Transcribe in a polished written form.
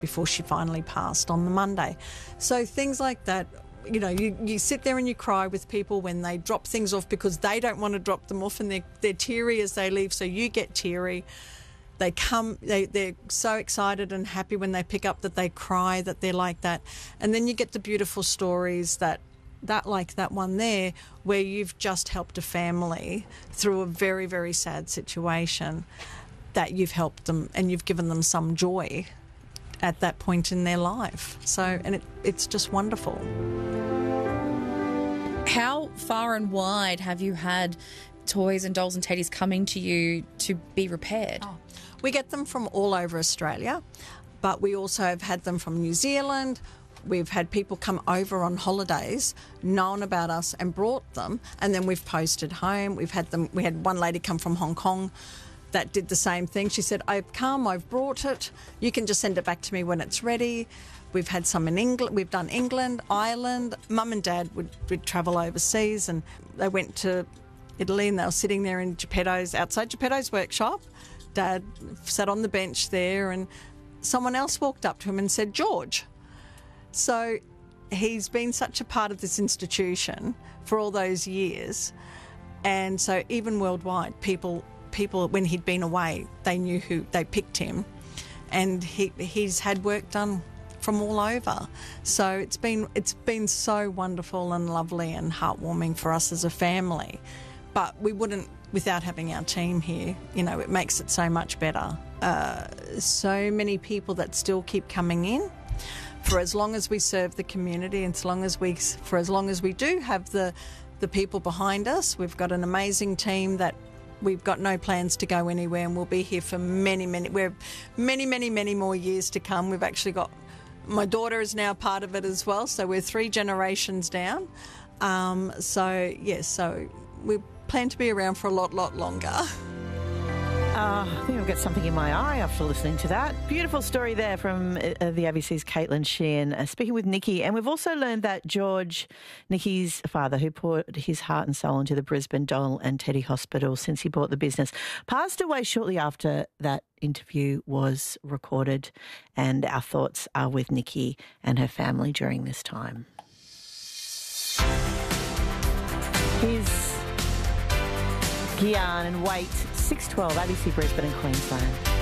before she finally passed on the Monday. So things like that, you know, you sit there and you cry with people when they drop things off because they don't want to drop them off, and they're teary as they leave, so you get teary. They come, they're so excited and happy when they pick up that they cry, that they're like that. And then you get the beautiful stories that like that one there, where you've just helped a family through a very, very sad situation, that you've helped them and you've given them some joy at that point in their life. So, and it's just wonderful. How far and wide have you had toys and dolls and teddies coming to you to be repaired? Oh, we get them from all over Australia, but we also have had them from New Zealand. We've had people come over on holidays, known about us and brought them, and then we've posted home. We had one lady come from Hong Kong that did the same thing. She said, I've come, I've brought it. You can just send it back to me when it's ready. We've had some in England. We've done England, Ireland. Mum and Dad would travel overseas, and they went to Italy, and they were sitting there in outside Geppetto's workshop. Dad sat on the bench there, and someone else walked up to him and said, George. So he's been such a part of this institution for all those years. And so even worldwide, people, when he'd been away, they knew who, they picked him. And he's had work done from all over. So it's been so wonderful and lovely and heartwarming for us as a family. But we wouldn't, without having our team here, you know, it makes it so much better. So many people that still keep coming in. For as long as we serve the community, and for as long as we do have the people behind us, we've got an amazing team that we've got no plans to go anywhere, and we'll be here for many more years to come. We've actually got, my daughter is now part of it as well, so we're 3 generations down. So we plan to be around for a lot longer. I think I've got something in my eye after listening to that. Beautiful story there from the ABC's Caitlin Sheehan, speaking with Nikki. And we've also learned that George, Nikki's father, who poured his heart and soul into the Brisbane Doll and Teddy Hospital since he bought the business, passed away shortly after that interview was recorded. And our thoughts are with Nikki and her family during this time. Here's Gian and Wait, 6:12, ABC Brisbane and Queensland.